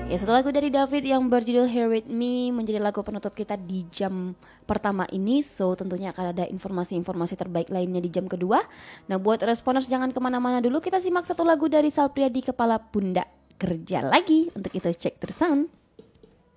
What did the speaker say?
Ya, satu lagu dari David yang berjudul Here With Me menjadi lagu penutup kita di jam pertama ini. So tentunya akan ada informasi-informasi terbaik lainnya di jam kedua. Nah, buat responers jangan kemana-mana dulu. Kita simak satu lagu dari Sal Priadi, Kepala Pundak Kerja Lagi. Untuk itu cek terus sound.